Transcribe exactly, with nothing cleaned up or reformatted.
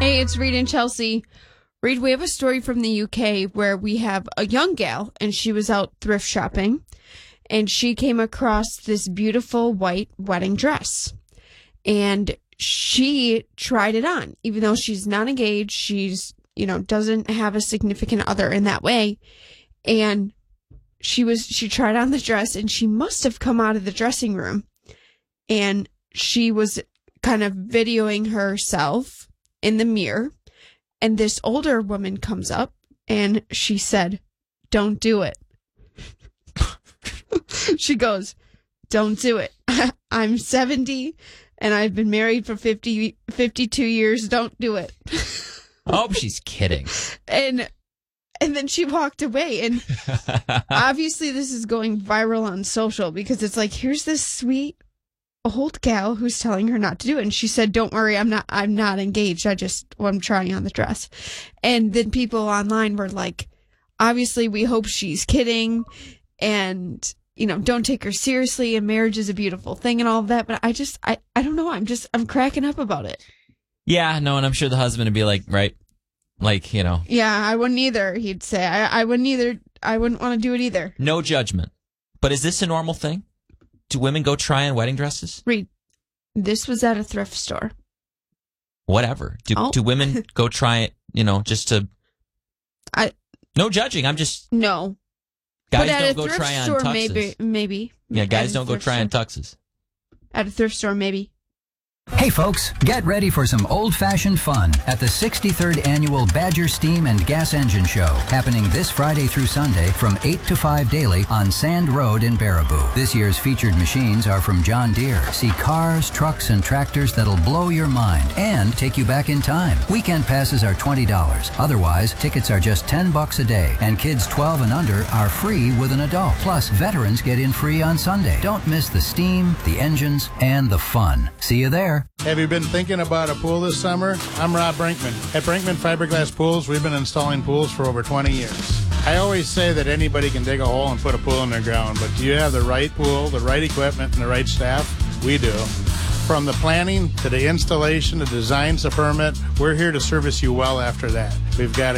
Hey, it's Reed and Chelsea. Reed, we have a story from the U K where we have a young gal, and she was out thrift shopping, and she came across this beautiful white wedding dress. And she tried it on, even though she's not engaged. She's, you know, doesn't have a significant other in that way. And she was, she tried on the dress, and she must have come out of the dressing room, and she was kind of videoing herself in the mirror. And this older woman comes up, and she said, "Don't do it." She goes, "Don't do it. I'm seventy, and I've been married for fifty, fifty-two years. Don't do it." I hope she's kidding. And and then she walked away. And obviously this is going viral on social, because it's like, here's this sweet old gal who's telling her not to do it. And she said, "Don't worry, I'm not I'm not engaged. I just well, I'm trying on the dress." And then people online were like, obviously we hope she's kidding, and you know, don't take her seriously, and marriage is a beautiful thing and all of that. But I just I, I don't know. I'm just I'm cracking up about it. Yeah, no, and I'm sure the husband would be like, right, like, you know. Yeah, I wouldn't either, he'd say. I, I wouldn't either. I wouldn't want to do it either. No judgment. But is this a normal thing? Do women go try on wedding dresses? Reed, this was at a thrift store. Whatever. Do oh. do women go try it, you know, just to... I No judging, I'm just... No. Guys but at don't a go thrift try on store, tuxes. Maybe, maybe. Yeah, guys don't go thrift try store. on tuxes. At a thrift store, maybe. Hey folks, get ready for some old-fashioned fun at the sixty-third Annual Badger Steam and Gas Engine Show, happening this Friday through Sunday from eight to five daily on Sand Road in Baraboo. This year's featured machines are from John Deere. See cars, trucks, and tractors that'll blow your mind and take you back in time. Weekend passes are twenty dollars. Otherwise, tickets are just ten bucks a day, and kids twelve and under are free with an adult. Plus, veterans get in free on Sunday. Don't miss the steam, the engines, and the fun. See you there. Have you been thinking about a pool this summer? I'm Rob Brinkman. At Brinkman Fiberglass Pools, we've been installing pools for over twenty years. I always say that anybody can dig a hole and put a pool in their ground, but do you have the right pool, the right equipment, and the right staff? We do. From the planning to the installation, the design to permit, we're here to service you well after that. We've got